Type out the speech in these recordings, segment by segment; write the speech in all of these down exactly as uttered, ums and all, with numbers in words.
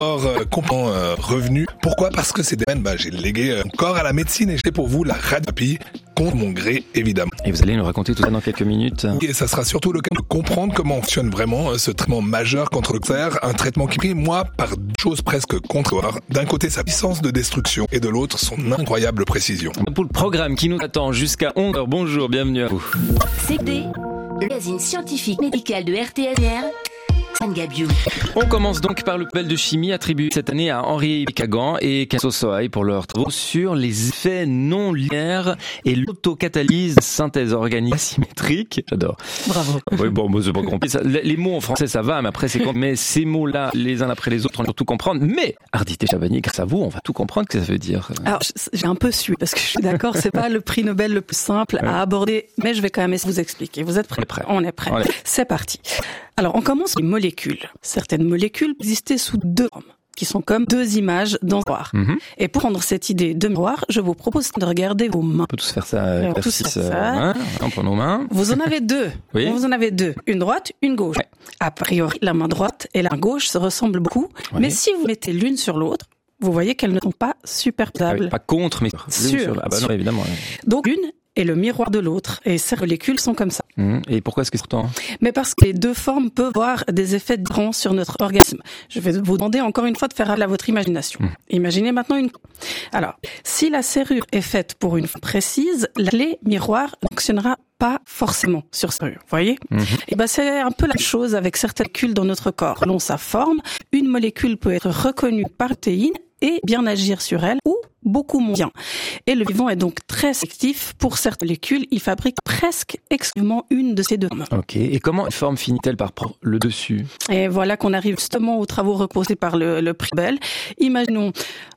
corps euh, complètement euh, revenu. Pourquoi ? Parce que ces domaines, bah, j'ai légué euh, mon corps à la médecine et j'ai pour vous la radiothérapie contre mon gré, évidemment. Et vous allez nous raconter tout ça dans quelques minutes. Et ça sera surtout le cas de comprendre comment fonctionne vraiment euh, ce traitement majeur contre le cancer, un traitement qui prie, moi, par deux choses presque contraires. D'un côté, sa puissance de destruction et de l'autre, son incroyable précision. Pour le programme qui nous attend jusqu'à onze heures, bonjour, bienvenue à vous. C D, le magazine scientifique médical de R T N R. On commence donc par le Nobel de chimie attribué cette année à Henri Kagan et Kenzo Sohei pour leurs travaux sur les effets non linéaires et l'autocatalyse synthèse organique asymétrique. J'adore. Bravo. Oui, bon, moi, c'est pas compliqué. Ça, les mots en français, ça va, mais après, c'est compliqué. Mais ces mots-là, les uns après les autres, on va tout comprendre. Mais, Ardité Chabani, grâce à vous, on va tout comprendre ce que ça veut dire. Alors, j'ai un peu su, parce que je suis d'accord, c'est pas le prix Nobel le plus simple ouais. à aborder, mais je vais quand même essayer de vous expliquer. Vous êtes prêts ? On est prêts. On est prêts. On est... C'est parti. Alors, on commence par les molécules. Certaines molécules existaient sous deux formes, qui sont comme deux images dans un miroir. Mm-hmm. Et pour prendre cette idée de miroir, je vous propose de regarder vos mains. On peut tous faire ça. Euh, tous faire ça. Hein, on prend nos mains. Vous en avez deux. Oui. Vous en avez deux. Une droite, une gauche. Ouais. A priori, la main droite et la main gauche se ressemblent beaucoup. Oui. Mais si vous mettez l'une sur l'autre, vous voyez qu'elles ne sont pas superposables. Ah oui, pas contre, mais sur. sur la... Ah bah non, évidemment. Oui. Donc, une et le miroir de l'autre. Et ces molécules sont comme ça. Mmh. Et pourquoi est-ce que c'est important ? Mais parce que les deux formes peuvent avoir des effets différents sur notre organisme. Je vais vous demander encore une fois de faire appel à votre imagination. Mmh. Imaginez maintenant une... Alors, si la serrure est faite pour une forme précise, la clé miroir ne fonctionnera pas forcément sur serrure. Vous voyez ? Mmh. Et ben, c'est un peu la même chose avec certaines molécules dans notre corps. Selon sa forme, une molécule peut être reconnue par protéine et bien agir sur elle, ou beaucoup moins bien. Et le vivant est donc très sélectif. Pour certaines molécules, il fabrique presque exclusivement une de ces deux formes. Ok. Et comment une forme finit-elle par prendre le dessus ? Et voilà qu'on arrive justement aux travaux reposés par le, le prix Nobel. Imaginons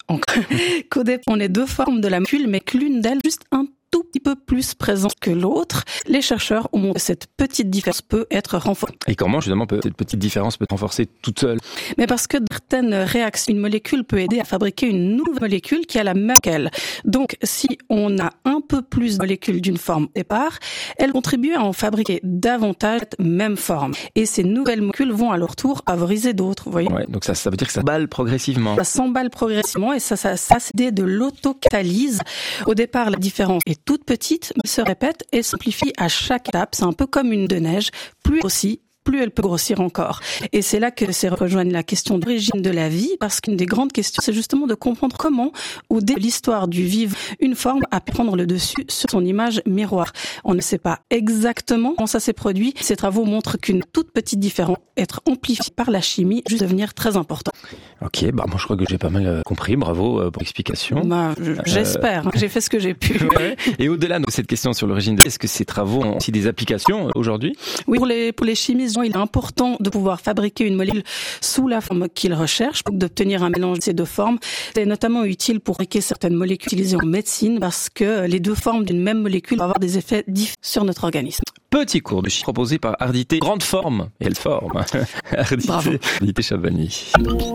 qu'au départ, on ait deux formes de la molécule, mais que l'une d'elles juste un tout petit peu plus présente que l'autre. Les chercheurs ont montré que cette petite différence peut être renforcée. Et comment, justement, peut, cette petite différence peut être renforcée toute seule ? Mais parce que certaines réactions, une molécule peut aider à fabriquer une nouvelle molécule qui a la même qu'elle. Donc, si on a un peu plus de molécules d'une forme au départ, elles contribuent à en fabriquer davantage de cette même forme. Et ces nouvelles molécules vont à leur tour favoriser d'autres, vous voyez ? Ouais, donc ça, ça veut dire que ça s'emballe progressivement. Ça s'emballe progressivement et ça, ça, ça, c'est de l'autocatalyse. Au départ, la différence est toute petite, mais se répète et s'amplifie à chaque étape. C'est un peu comme une de neige. Plus aussi, plus elle peut grossir encore. Et c'est là que c'est rejoindre la question d'origine de la vie, parce qu'une des grandes questions, c'est justement de comprendre comment, au début de l'histoire du vivant, une forme a pu prendre le dessus sur son image miroir. On ne sait pas exactement comment ça s'est produit. Ces travaux montrent qu'une toute petite différence être amplifiée par la chimie, juste devenir très important. Ok, bah moi je crois que j'ai pas mal compris. Bravo pour l'explication. Bah, j'espère. Euh... J'ai fait ce que j'ai pu. Ouais. Et au-delà de cette question sur l'origine, de... est-ce que ces travaux ont aussi des applications aujourd'hui ? Oui, pour les pour les chimistes, il est important de pouvoir fabriquer une molécule sous la forme qu'ils recherchent pour d'obtenir un mélange de ces deux formes. C'est notamment utile pour fabriquer certaines molécules utilisées en médecine parce que les deux formes d'une même molécule vont avoir des effets différents sur notre organisme. Petit cours de chimie proposé par Ardité. Grande forme. Et elle forme. Ardité, Bravo. Ardité Chabani.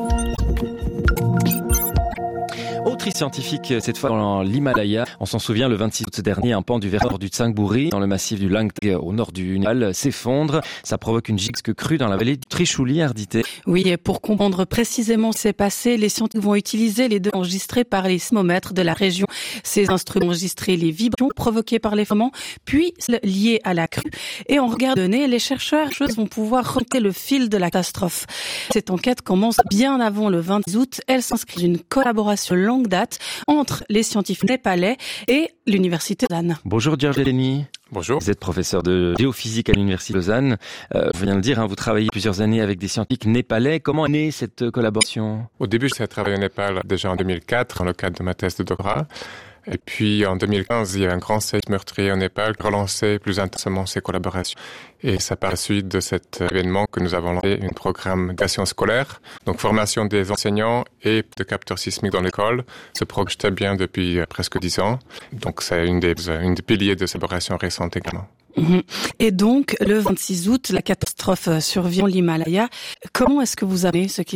Autre scientifique, cette fois dans l'Himalaya. On s'en souvient, le vingt-six août dernier, un pan du versant du Tsangbouri, dans le massif du Langtang, au nord du Népal, s'effondre. Ça provoque une gigantesque crue dans la vallée du Trishuli, Ardité. Oui, et pour comprendre précisément ce qui s'est passé, les scientifiques vont utiliser les données enregistrées par les sismomètres de la région. Ces instruments enregistrés les vibrations provoquées par l'effondrement, puis liées à la crue. Et en regardant les données, les chercheurs vont pouvoir remonter le fil de la catastrophe. Cette enquête commence bien avant le vingt-six août. Elle s'inscrit dans une collaboration longue date entre les scientifiques népalais et l'université de Lausanne. Bonjour Georges Eleni. Bonjour. Vous êtes professeur de géophysique à l'université de Lausanne. Euh, je viens de le dire, hein, vous travaillez plusieurs années avec des scientifiques népalais. Comment est née cette collaboration ? Au début, j'ai travaillé au Népal déjà en deux mille quatre, dans le cadre de ma thèse de doctorat. Et puis en deux mille quinze, il y a eu un grand séisme meurtrier au Népal qui relançait plus intensément ces collaborations. Et c'est par la suite de cet événement que nous avons lancé un programme d'action scolaire, donc formation des enseignants et de capteurs sismiques dans l'école. Ce projet est bien depuis presque dix ans. Donc c'est une des, une des piliers de cette collaboration récente également. Et donc, le vingt-six août, la catastrophe survient l'Himalaya. Comment est-ce que vous avez ce qui